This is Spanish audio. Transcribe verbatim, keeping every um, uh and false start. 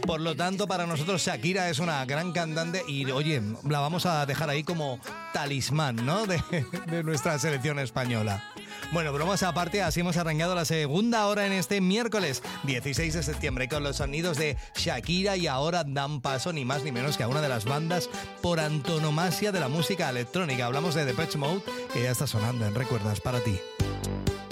Por lo tanto, para nosotros Shakira es una gran cantante y, oye, la vamos a dejar ahí como talismán, ¿no? De, de nuestra selección española. Bueno, bromas aparte, así hemos arrancado la segunda hora en este miércoles dieciséis de septiembre con los sonidos de Shakira, y ahora dan paso ni más ni menos que a una de las bandas por antonomasia de la música electrónica. Hablamos de Depeche Mode, que ya está sonando en Recuerdas para ti.